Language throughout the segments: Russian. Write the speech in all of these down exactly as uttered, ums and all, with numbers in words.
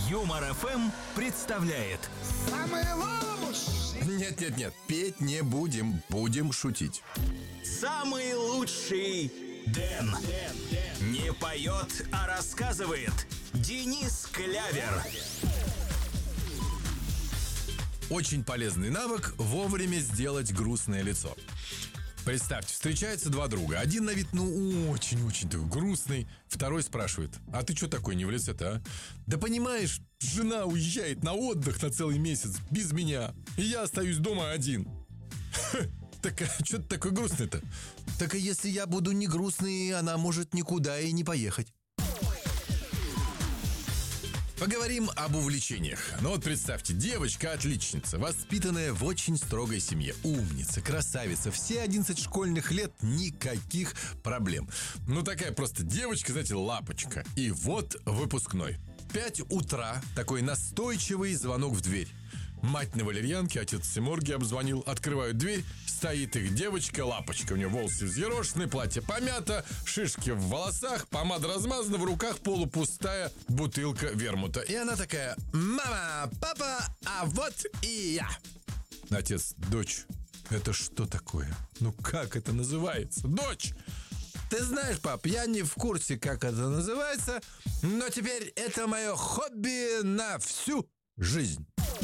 Юмор эф эм представляет. Самый лучший. Нет-нет-нет, петь не будем, будем шутить. Самый лучший Дэн. Не поет, а рассказывает. Денис Клявер. Очень полезный навык — вовремя сделать грустное лицо. Представьте, встречаются два друга. Один на вид, ну, очень-очень такой грустный. Второй спрашивает: а ты что такой не в лице-то, а? Да понимаешь, жена уезжает на отдых на целый месяц без меня, и я остаюсь дома один. Так а что ты такой грустный-то? Так а если я буду не грустный, она может никуда и не поехать. Поговорим об увлечениях. Ну вот представьте, девочка-отличница, воспитанная в очень строгой семье, умница, красавица, все одиннадцать школьных лет, никаких проблем. Ну такая просто девочка, знаете, лапочка. И вот выпускной. Пять утра, такой настойчивый звонок в дверь. Мать на валерьянке, отец в симорге обзвонил, открывают дверь, стоит их девочка-лапочка. У нее волосы взъерошены, платье помято, шишки в волосах, помада размазана, в руках полупустая бутылка вермута. И она такая: мама, папа, а вот и я. Отец: дочь, это что такое? Ну как это называется? Дочь! Ты знаешь, пап, я не в курсе, как это называется, но теперь это мое хобби на всю жизнь.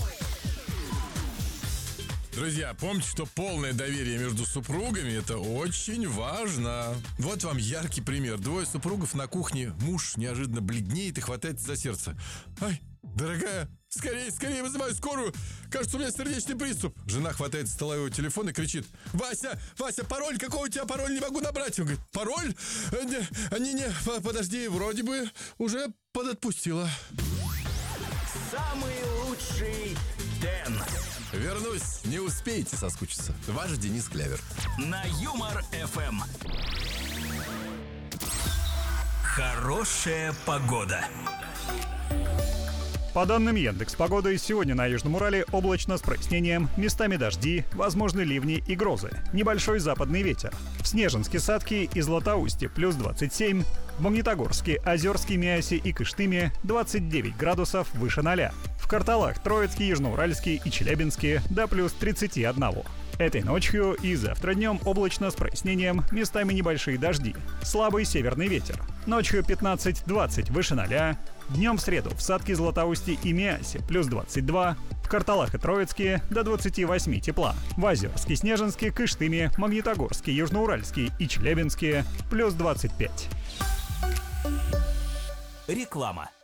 Друзья, помните, что полное доверие между супругами – это очень важно. Вот вам яркий пример. Двое супругов на кухне. Муж неожиданно бледнеет и хватается за сердце. Ай, дорогая, скорее, скорее вызывай скорую. Кажется, у меня сердечный приступ. Жена хватает со стола его телефон и кричит: Вася, Вася, пароль, какой у тебя пароль, не могу набрать. Он говорит: пароль? Не-не, подожди, вроде бы уже подотпустила. Самый лучший Дэн. Вернусь, не успеете соскучиться. Ваш Денис Клявер. На Юмор эф эм. Хорошая погода. По данным Яндекс.Погоды, сегодня на Южном Урале облачно с прояснением, местами дожди, возможны ливни и грозы, небольшой западный ветер. В Снежинске, Сатке и Златоусте плюс двадцать семь, в Магнитогорске, Озерске, Миасе и Кыштыме двадцать девять градусов выше ноля. В Карталах, Троицке, Южноуральске и Челябинске до плюс тридцать один. Этой ночью и завтра днем облачно с прояснением, местами небольшие дожди, слабый северный ветер. Ночью пятнадцать-двадцать выше ноля. Днем в среду в Сатке, Златоусте и Миасе плюс двадцать два, в Карталах и Троицке до двадцати восьми тепла. В Озерске, Снежинске, Кыштыме, Магнитогорске, Южноуральске и Челябинске плюс двадцать пять. Реклама.